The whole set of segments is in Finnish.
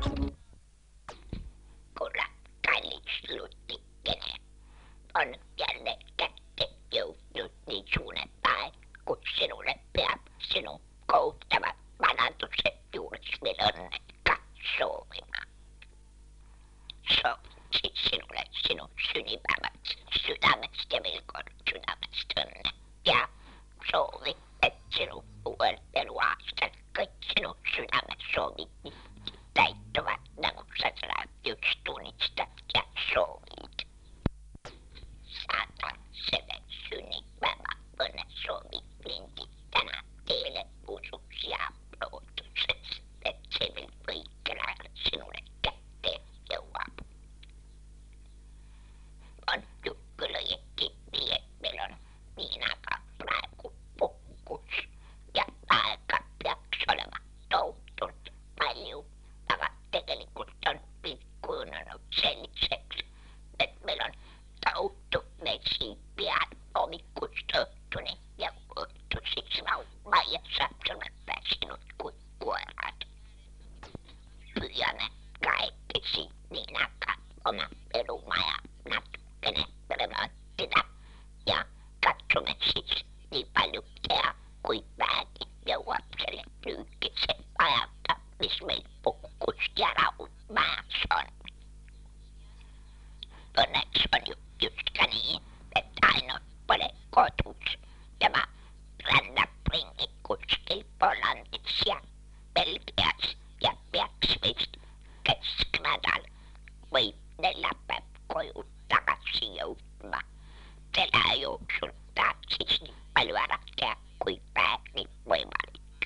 Kuule, kallis Luttikkene, on jälleen kätte joutunut niin suunen päin, kun sinulle peab sinun kouluttavat vanatukset juuriksi onnekka soovimaan. Soovin sinulle sinun synnipäiväksi sydämestä ja vilkon sydämestä onnea. Ja soovin, että sinun uuden eluaastan kaikki sinun sydämet soovit täyttävät näkyksensä yksi tunnista ja soovit. Saatan sille synnipäivä onne soovit linti tänään teille usuksia prootuksessa, että se vil vaikkeräällä sinulle kätteen jauapu. On jukkulajekin meillä on niin aika praegu pukkus ja aika peaks olema toutunut paljon tagategelikult on pikkuunanut selliseksi, että meillä on touttu meisiin pian omikustoutunut ja vuottu siksi laumaan ja sapsunut sinut kuin kuorat. Pyjänä kaikkesi niin aika oma peruma ja natkene remonttina ja katsomme siis niin paljon tehdä kuin vähänkin ja lapselle pyykisen ajalta, missä meillä pukkus ja rautmaassa on. Onneksi on justkä niin, että ainoa pole kotus tämä rännäpringi kuskil Pollandis ja Belgias ja Peaksvist kesknädal või 4 päev koju tagasi jõudma. Selle jooksul tahab siis nii palju ära teha, kui vähegi võimalik.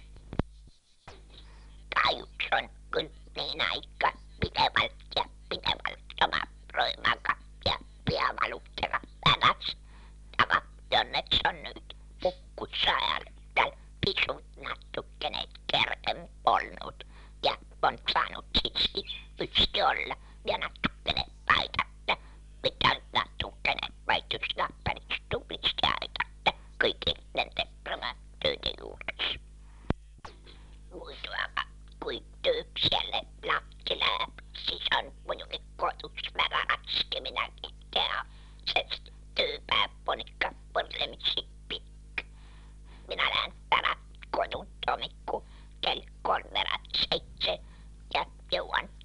Kahjuks on küll niin aika pidevalt oma röömaga ja peavalutega hädas, aga õnneks on nüüd puhkuse ajal tal pisut natukene kergem olnud ja on saanud siiski püsti olla ja natukene aidata, mida natukene vaid üsna päris tublisti aidata kõigi nende tööde juures. Muidu aga kui tööks jälle lahti läheb, siis on muidugi kodus väga raske midagi teha, sest tööpäev on ikka võrdlemisi pikk. Minä lähen ära kodut hommikul kell 6:30 ja jõuan